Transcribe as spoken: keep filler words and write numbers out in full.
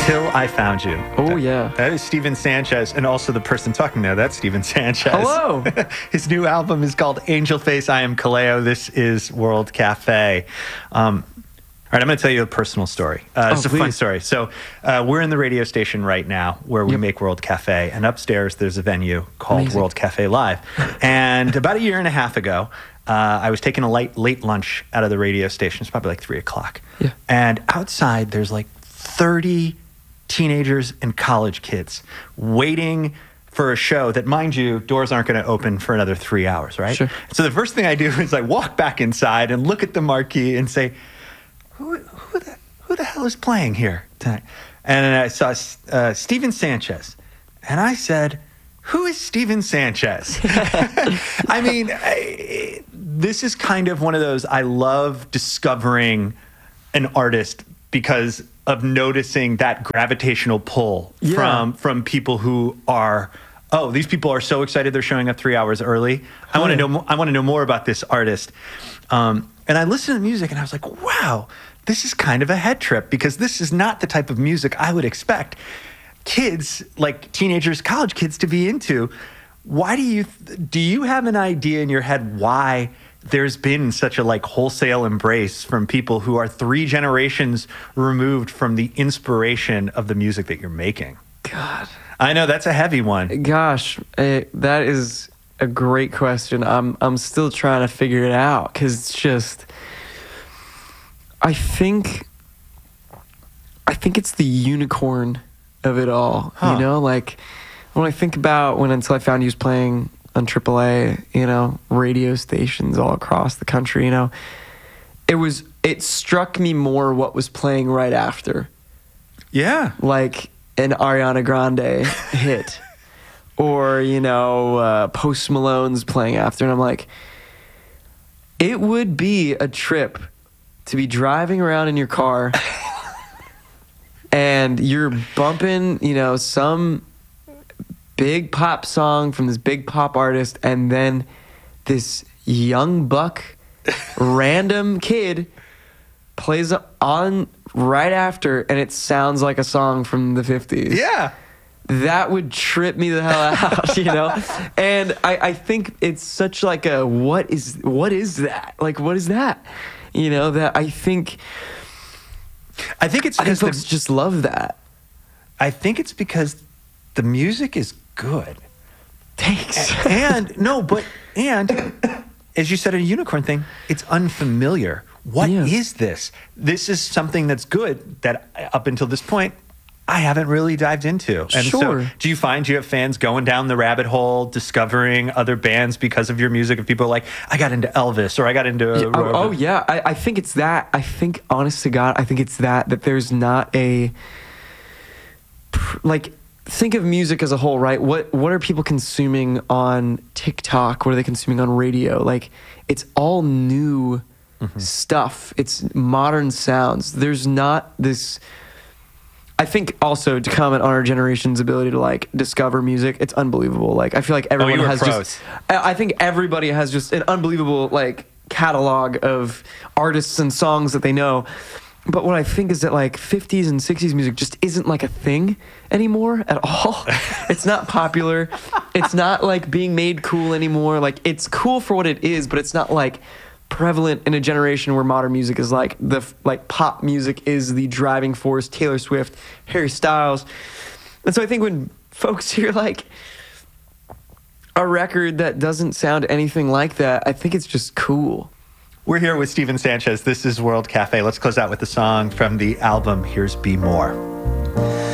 Till I Found You. Oh, That- yeah. That is Steven Sanchez, and also the person talking there, that's Steven Sanchez. Hello. His new album is called Angel Face. I am Kaleo. This is World Cafe. Um, all right, I'm going to tell you a personal story. Uh, Oh, it's a fun please. story. So uh, we're in the radio station right now where we Yep. make World Cafe, and upstairs there's a venue called Amazing. World Cafe Live. And about a year and a half ago, uh, I was taking a late, late lunch out of the radio station. It's probably like three o'clock. Yeah. And outside there's like thirty teenagers and college kids waiting for a show that, mind you, doors aren't going to open for another three hours, right? Sure. So the first thing I do is I walk back inside and look at the marquee and say, who, who, the, who the hell is playing here tonight? And then I saw uh, Steven Sanchez. And I said, who is Steven Sanchez? I mean, I, this is kind of one of those, I love discovering an artist because of noticing that gravitational pull Yeah. from from people who are, oh, these people are so excited they're showing up three hours early. I want to know. mo- I want to know more about this artist. Um, and I listened to music, and I was like, wow, this is kind of a head trip because this is not the type of music I would expect kids, like teenagers, college kids, to be into. Why do you do you have an idea in your head why there's been such a like wholesale embrace from people who are three generations removed from the inspiration of the music that you're making? God. I know that's a heavy one. Gosh, eh, that is a great question. I'm I'm still trying to figure it out because it's just. I think. I think it's the unicorn of it all. Huh. You know, like when I think about when Until I Found You was playing on triple A, you know, radio stations all across the country. You know, it was it struck me more what was playing right after. Yeah. Like an Ariana Grande hit or, you know, uh, Post Malone's playing after. And I'm like, it would be a trip to be driving around in your car and you're bumping, you know, some big pop song from this big pop artist, and then this young buck, random kid plays on right after, and it sounds like a song from the fifties. Yeah. That would trip me the hell out, you know? And I, I think it's such like a, what is, what is that? Like, what is that? You know, that I think, I think it's I think because folks the, just love that. I think it's because the music is good. Thanks. And no, but and as you said, a unicorn thing, it's unfamiliar. What is Yeah. this? This is something that's good that up until this point I haven't really dived into. And Sure. so do you find you have fans going down the rabbit hole, discovering other bands because of your music? If people are like, I got into Elvis or I got into Yeah, oh, oh, yeah, I, I think it's that. I think, honest to God, I think it's that, that there's not a, pr- like, think of music as a whole, right? What what are people consuming on TikTok? What are they consuming on radio? Like, it's all new stuff. It's modern sounds. There's not this... I think also to comment on our generation's ability to like discover music, it's unbelievable. Like I feel like everyone you were has pros. just, I I think everybody has just an unbelievable like catalog of artists and songs that they know. But what I think is that like fifties and sixties music just isn't like a thing anymore at all. It's not popular. It's not like being made cool anymore. Like it's cool for what it is, but it's not like prevalent in a generation where modern music is like the like pop music is the driving force. Taylor Swift, Harry Styles, and so I think when folks hear like a record that doesn't sound anything like that, I think it's just cool. We're here with Steven Sanchez. This is World Cafe. Let's close out with a song from the album Here's Be More.